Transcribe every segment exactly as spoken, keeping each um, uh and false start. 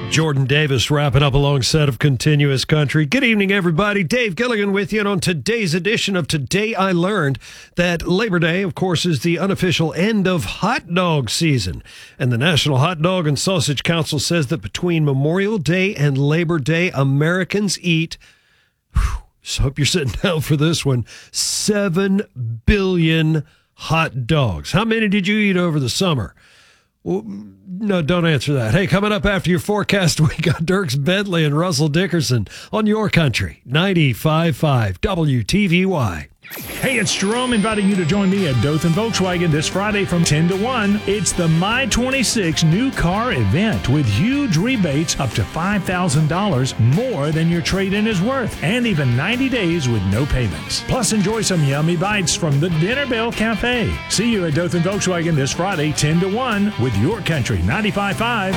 Jordan Davis wrapping up a long set of Continuous Country. Good evening, everybody. Dave Gilligan with you. And on today's edition of Today I Learned that Labor Day, of course, is the unofficial end of hot dog season. And the National Hot Dog and Sausage Council says that between Memorial Day and Labor Day, Americans eat, whew, so hope you're sitting down for this one, seven billion hot dogs. How many did you eat over the summer? Well, no, don't answer that. Hey, coming up after your forecast, we got Dierks Bentley and Russell Dickerson on Your Country, ninety-five point five W T V Y. Hey, it's Jerome inviting you to join me at Dothan Volkswagen this Friday from ten to one. It's the My twenty-six new car event with huge rebates up to five thousand dollars more than your trade-in is worth, and even ninety days with no payments. Plus, enjoy some yummy bites from the Dinner Bell Cafe. See you at Dothan Volkswagen this Friday, ten to one, with Your Country, ninety-five point five.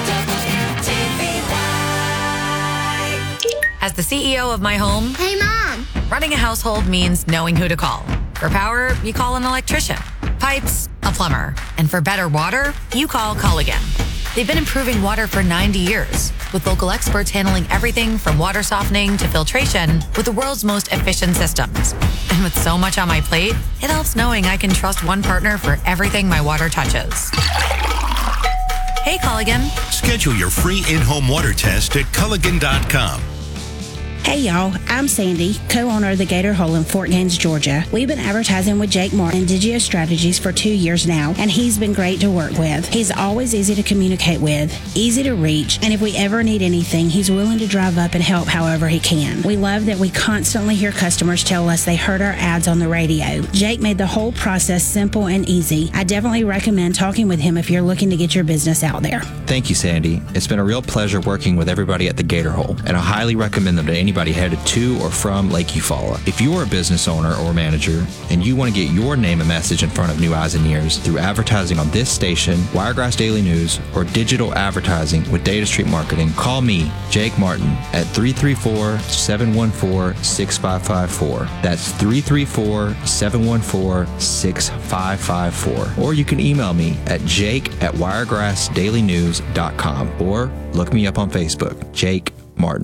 As the C E O of my home, Hey, Mom! running a household means knowing who to call. For power, you call an electrician. Pipes, a plumber. And for better water, you call Culligan. They've been improving water for ninety years, with local experts handling everything from water softening to filtration with the world's most efficient systems. And with so much on my plate, it helps knowing I can trust one partner for everything my water touches. Hey, Culligan. Schedule your free in-home water test at Culligan dot com. Hey y'all, I'm Sandy, co-owner of the Gator Hole in Fort Gaines, Georgia. We've been advertising with Jake Martin, Digio Strategies, for two years now, and he's been great to work with. He's always easy to communicate with, easy to reach, and if we ever need anything, he's willing to drive up and help however he can. We love that we constantly hear customers tell us they heard our ads on the radio. Jake made the whole process simple and easy. I definitely recommend talking with him if you're looking to get your business out there. Thank you, Sandy. It's been a real pleasure working with everybody at the Gator Hole, and I highly recommend them to anybody headed to or from Lake Eufaula. If you're a business owner or manager and you want to get your name and message in front of new eyes and ears through advertising on this station, Wiregrass Daily News, or digital advertising with Data Street Marketing, call me, Jake Martin, at three three four, seven one four, six five five four. That's three three four, seven one four, six five five four. Or you can email me at jake at wiregrass daily news dot com or look me up on Facebook, Jake